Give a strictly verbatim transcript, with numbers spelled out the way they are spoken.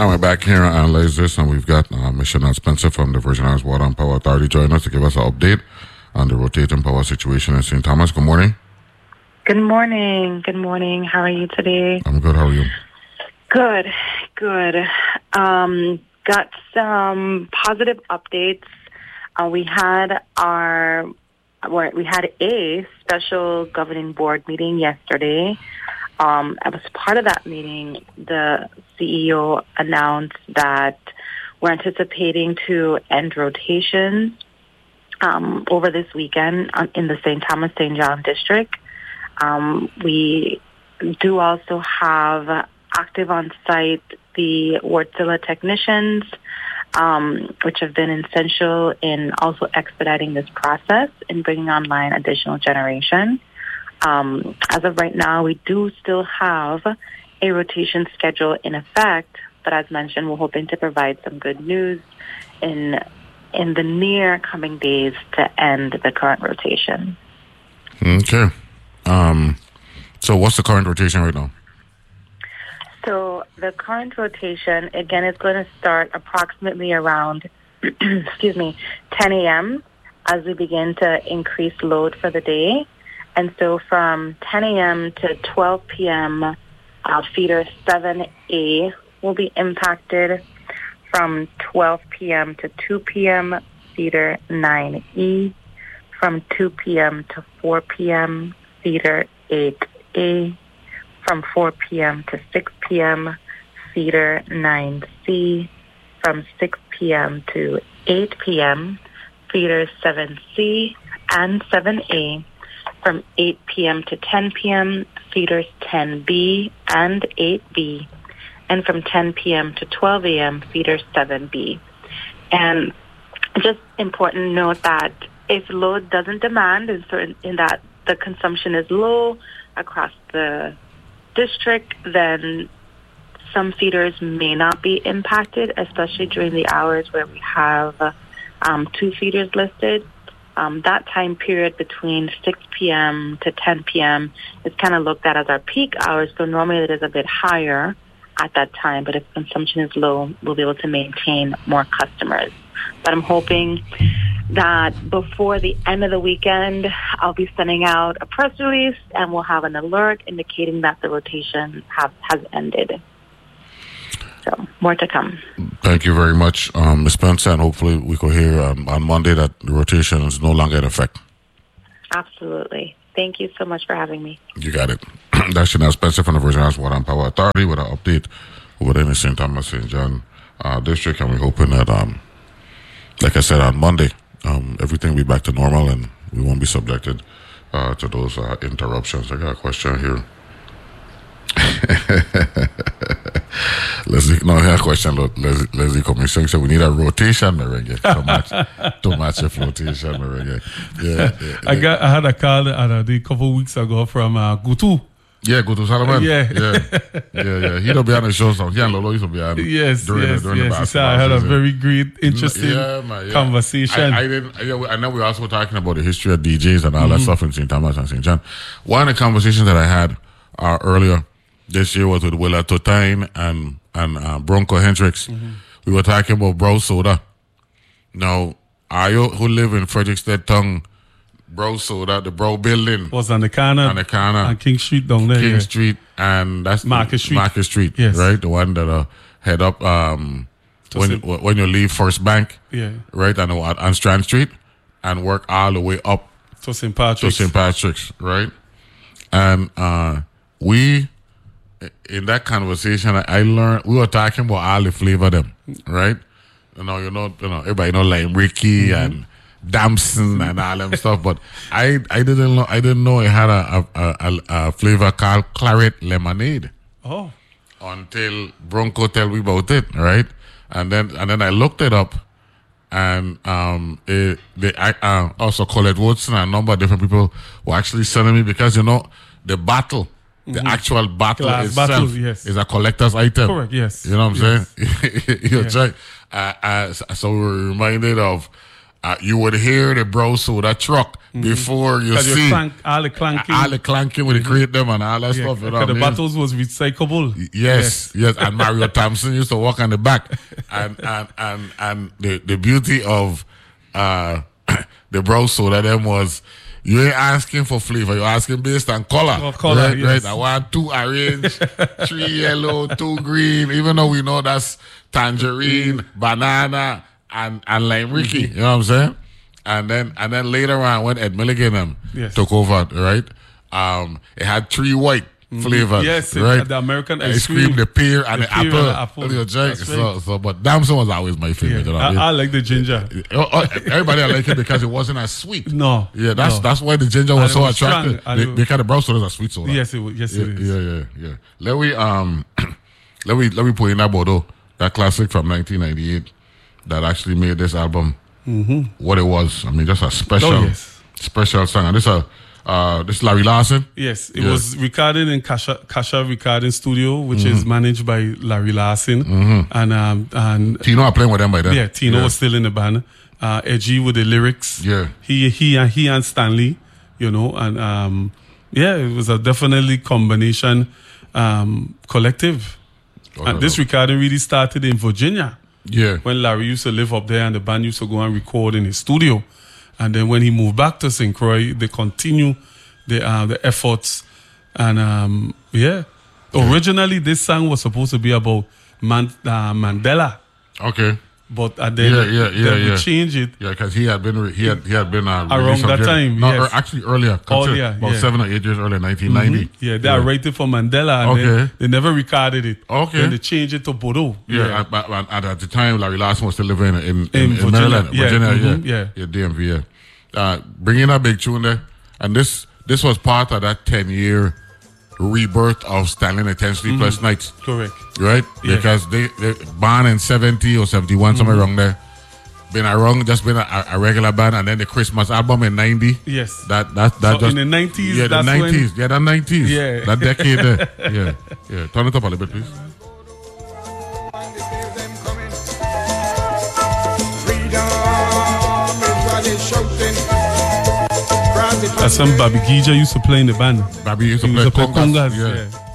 And we're back here to analyze this, and we've got uh, Miz Shanelle Spencer from the Virgin Islands Water and Power Authority joining us to give us an update on the rotating power situation in Saint Thomas. Good morning. Good morning. Good morning. How are you today? I'm good. How are you? Good. Good. Um, got some positive updates. Uh, we had our, we had a special governing board meeting yesterday. Um, as part of that meeting, the C E O announced that we're anticipating to end rotations um, over this weekend in the Saint Thomas Saint John district. Um, we do also have active on site the Wärtsilä technicians, um, which have been essential in also expediting this process and bringing online additional generation. Um, as of right now, we do still have a rotation schedule in effect, but as mentioned, we're hoping to provide some good news in in the near coming days to end the current rotation. Okay. Um, so what's the current rotation right now? So the current rotation, again, is going to start approximately around, excuse me, ten a.m. as we begin to increase load for the day. And so from ten a.m. to twelve p.m., uh, feeder seven A will be impacted. From twelve p.m. to two p.m., feeder nine E. From two p.m. to four p.m., feeder eight A. From four p.m. to six p.m., feeder nine C. From six p.m. to eight p.m., feeder seven C and seven A. From eight p.m. to ten p.m., feeders ten B and eight B. And from ten p.m. to twelve a.m., feeder seven B. And just important note that if load doesn't demand, in, certain, in that the consumption is low across the district, then some feeders may not be impacted, especially during the hours where we have um, two feeders listed. Um, that time period between six p.m. to ten p.m. is kind of looked at as our peak hours, so normally it is a bit higher at that time, but if consumption is low, we'll be able to maintain more customers. But I'm hoping that before the end of the weekend, I'll be sending out a press release and we'll have an alert indicating that the rotation have, has ended. So, more to come. Thank you very much, um, Miz Spencer, and hopefully we could hear um, on Monday that the rotation is no longer in effect. Absolutely. Thank you so much for having me. You got it. That's Shanelle Spencer from the Virgin Islands Water and Power Authority with an update over there in the Saint Thomas Saint John uh, district, and we're hoping that, um, like I said, on Monday, um, everything will be back to normal and we won't be subjected uh, to those uh, interruptions. I got a question here. Leslie, no, I have a question. Look, Leslie, Leslie Commission said we need a rotation merengue to match to match a flotation merengue. Yeah, yeah, I got. I had a call uh, a couple weeks ago from uh, Gutu. Yeah, Gutu Salaman. Yeah, yeah, yeah, yeah. He don't be on the show, so he and Lolo used to be on. Yes, during yes, the, during yes. The he said I had a very great, interesting yeah, man, yeah. conversation. I, I didn't. I, I know we were also talking about the history of D Js and all mm-hmm. that stuff in Saint Thomas and Saint John. One of the conversations that I had uh, earlier this year was with Willa Totine and and uh, Bronco Hendricks. Mm-hmm. We were talking about Brow Soda. Now, I who live in Frederickstead Tongue, Brow Soda, the Brow Building was on the corner, on the corner, on King Street down there, King yeah. Street, and that's Market Street, Market Street, yes, right, the one that uh, head up um, when you, when you leave First Bank, yeah, right, on on Strand Street, and work all the way up to Saint Patrick's, to Saint Patrick's, right, and uh, we. In that conversation, I, I learned we were talking about all the flavor them, right? You know, you know, you know, everybody know like Ricky mm-hmm. and Damson and all them stuff, but I, I didn't know, I didn't know it had a a, a, a flavor called Claret Lemonade. Oh, until Bronco tell me about it, right? And then and then I looked it up, and um, it, they I, uh, also Colette Woodson and a number of different people were actually sending me because you know the bottle. The mm-hmm. actual bottle Glass itself bottles, yes. is a collector's item. Correct, yes. You know what I'm yes. saying? You're yeah. right. Uh, uh, so we were reminded of uh, you would hear the Bro Soda truck mm-hmm. before you see clank, all the clanking, all the clanking with mm-hmm. the crate them and all that yeah, stuff. You know the I mean? bottles was recyclable. Yes, yes, yes. And Mario Thompson used to walk on the back, and and and and the the beauty of uh, the Bro Soda them was. You ain't asking for flavor, you're asking based on color. Oh, color, right, yes. right. I want two orange, three yellow, two green, even though we know that's tangerine, mm. banana, and, and lime Ricky. Mm-hmm. You know what I'm saying? And then and then later on when Ed Milligan um, yes. took over, right? Um, it had three white mm-hmm. flavors. Yes, right? The American ice, ice cream, cream, the pear and the, the, pear apple. And the apple. Right. So, so, but Damson was always my favorite. Yeah. You know I, I, mean? I like the ginger. Everybody I like it because it wasn't as sweet. No. Yeah, that's no. that's why the ginger was and so was attractive. They, was, because the brown soda is a sweet soda. Yes, it was, yes yeah, it is. Yeah, yeah, yeah. Let me um let me let me put in that Bordeaux, that classic from nineteen ninety-eight that actually made this album mm-hmm. what it was. I mean, just a special oh, yes. special song. And this a uh this is Larry Larson. Yes, it yeah. was recorded in Kasha, Kasha Recording Studio, which mm-hmm. is managed by Larry Larson. Mm-hmm. And um and Tino are playing with them by then. Yeah, Tino yeah. was still in the band. Uh Edgy with the lyrics. Yeah. He he and he and Stanley, you know, and um yeah, it was a definitely combination um collective. Oh, and no, this no. recording really started in Virginia. Yeah. When Larry used to live up there and the band used to go and record in his studio. And then when he moved back to Saint Croix, they continue the uh, the efforts. And um, yeah. yeah, originally this song was supposed to be about Man- uh, Mandela. Okay. But uh, then, yeah, yeah, yeah, then yeah. we changed it. Yeah, because he had been re- he had he had been uh, around that time. No, yes. or actually earlier. Earlier, about yeah. seven or eight years earlier, nineteen ninety. Mm-hmm. Yeah, they yeah. rated for Mandela, and okay. then they never recorded it. Okay, then they changed it to Bordeaux. Yeah, yeah. At, at, at, at the time, Larry Larson was still living in in, in, in, in Virginia. Maryland, yeah. Virginia. Mm-hmm. Yeah. yeah, yeah, D M V. Yeah, uh, bringing a big tune there, and this this was part of that ten year rebirth of Stanley Intensity mm-hmm. Plus Nights. Correct. Right, yeah. because they they born in seventy or seventy one, mm-hmm. somewhere around there. Been around, just been a, a regular band, and then the Christmas album in ninety. Yes, that that that so just in the nineties. Yeah, the nineties. When... Yeah, the nineties. Yeah, that decade. There. Yeah, yeah. Turn it up a little bit, please. That's some Bobby Gija used to play in the band. Bobby used to he play used to congas. congas. Yeah. yeah.